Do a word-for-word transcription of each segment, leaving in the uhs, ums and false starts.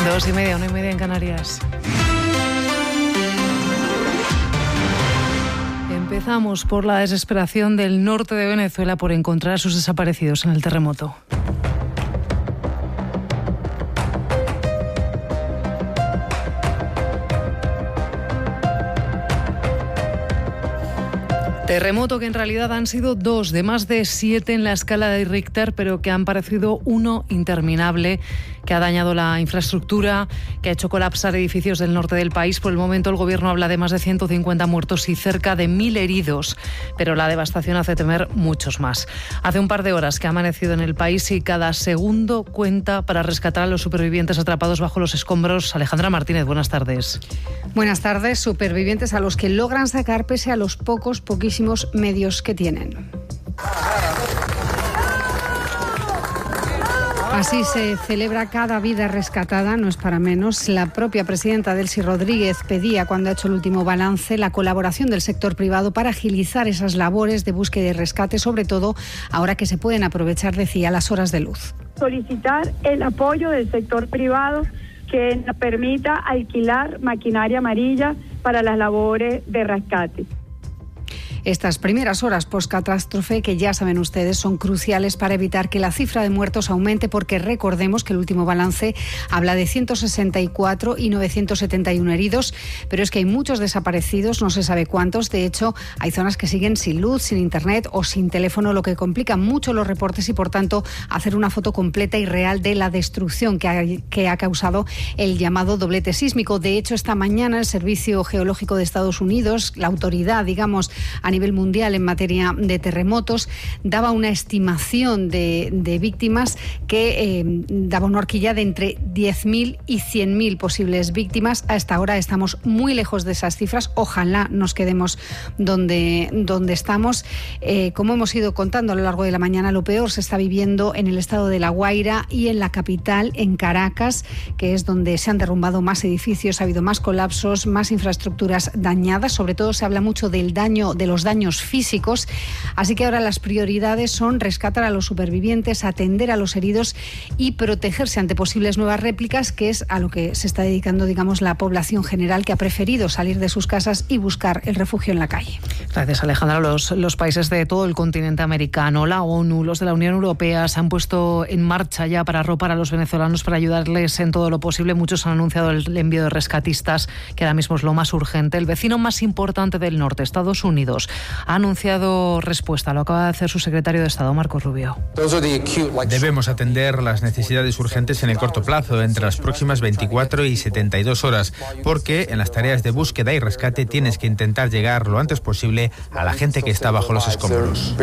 Dos y media, una y media en Canarias. Empezamos por la desesperación del norte de Venezuela por encontrar a sus desaparecidos en el terremoto. Terremoto que en realidad han sido dos, de más de siete en la escala de Richter, pero que han parecido uno interminable, que ha dañado la infraestructura, que ha hecho colapsar edificios del norte del país. Por el momento el gobierno habla de más de ciento cincuenta muertos y cerca de mil heridos, pero la devastación hace temer muchos más. Hace un par de horas que ha amanecido en el país y cada segundo cuenta para rescatar a los supervivientes atrapados bajo los escombros. Alejandra Martínez, buenas tardes. Buenas tardes. Supervivientes a los que logran sacar pese a los pocos, poquísimos medios que tienen. Así se celebra cada vida rescatada, no es para menos. La propia presidenta Delcy Rodríguez pedía, cuando ha hecho el último balance, la colaboración del sector privado para agilizar esas labores de búsqueda y rescate, sobre todo ahora que se pueden aprovechar, decía, las horas de luz. Solicitar el apoyo del sector privado que nos permita alquilar maquinaria amarilla para las labores de rescate. Estas primeras horas post-catástrofe, que ya saben ustedes, son cruciales para evitar que la cifra de muertos aumente, porque recordemos que el último balance habla de ciento sesenta y cuatro y novecientos setenta y uno heridos, pero es que hay muchos desaparecidos, no se sabe cuántos. De hecho, hay zonas que siguen sin luz, sin internet o sin teléfono, lo que complica mucho los reportes y, por tanto, hacer una foto completa y real de la destrucción que ha, que ha causado el llamado doblete sísmico. De hecho, esta mañana el Servicio Geológico de Estados Unidos, la autoridad, digamos, a nivel mundial en materia de terremotos, daba una estimación de, de víctimas que eh, daba una horquilla de entre diez mil y cien mil posibles víctimas. A esta hora estamos muy lejos de esas cifras. Ojalá nos quedemos donde, donde estamos. Eh, como hemos ido contando a lo largo de la mañana, lo peor se está viviendo en el estado de La Guaira y en la capital, en Caracas, que es donde se han derrumbado más edificios, ha habido más colapsos, más infraestructuras dañadas. Sobre todo se habla mucho del daño, de los daños físicos, así que ahora las prioridades son rescatar a los supervivientes, atender a los heridos y protegerse ante posibles nuevas réplicas, que es a lo que se está dedicando, digamos, la población general, que ha preferido salir de sus casas y buscar el refugio en la calle. Gracias, Alejandra. Los, los países de todo el continente americano, la ONU, los de la Unión Europea se han puesto en marcha ya para arropar a los venezolanos, para ayudarles en todo lo posible. Muchos han anunciado el envío de rescatistas, que ahora mismo es lo más urgente. El vecino más importante del norte, Estados Unidos, ha anunciado respuesta. Lo acaba de hacer su secretario de Estado, Marco Rubio. Debemos atender las necesidades urgentes en el corto plazo, entre las próximas veinticuatro y setenta y dos horas, porque en las tareas de búsqueda y rescate tienes que intentar llegar lo antes posible a la gente que está bajo los escombros.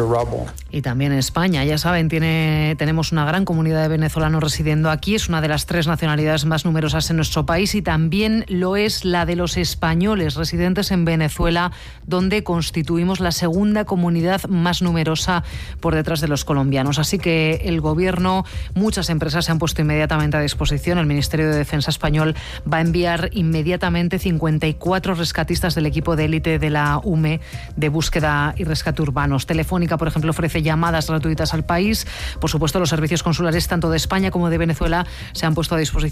Y también España, ya saben, tiene, tenemos una gran comunidad de venezolanos residiendo aquí. Es una de las tres nacionalidades más numerosas en nuestro país y también lo es la de los españoles residentes en Venezuela, donde constituimos la segunda comunidad más numerosa por detrás de los colombianos. Así que el Gobierno, muchas empresas se han puesto inmediatamente a disposición. El Ministerio de Defensa español va a enviar inmediatamente cincuenta y cuatro rescatistas del equipo de élite de la U M E de búsqueda y rescate urbanos. Telefónica, por ejemplo, ofrece llamadas gratuitas al país. Por supuesto, los servicios consulares tanto de España como de Venezuela se han puesto a disposición